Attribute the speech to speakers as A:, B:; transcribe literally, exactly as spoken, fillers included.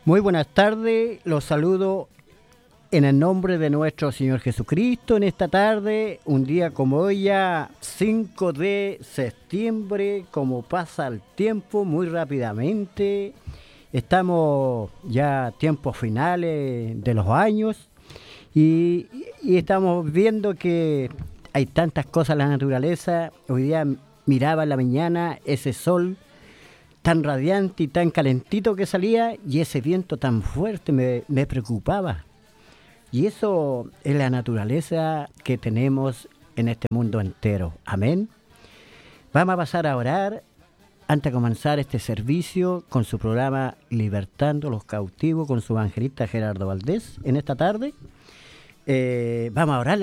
A: Muy buenas tardes, los saludo en el nombre de nuestro Señor Jesucristo en esta tarde, un día como hoy ya cinco de septiembre, como pasa el tiempo muy rápidamente, estamos ya a tiempos finales de los años y, y estamos viendo que hay tantas cosas en la naturaleza. Hoy día miraba en la mañana ese sol tan radiante y tan calentito que salía, y ese viento tan fuerte me, me preocupaba. Y eso es la naturaleza que tenemos en este mundo entero. Amén. Vamos a pasar a orar antes de comenzar este servicio con su programa Libertando los Cautivos con su evangelista Gerardo Valdés en esta tarde. Eh, vamos a orar.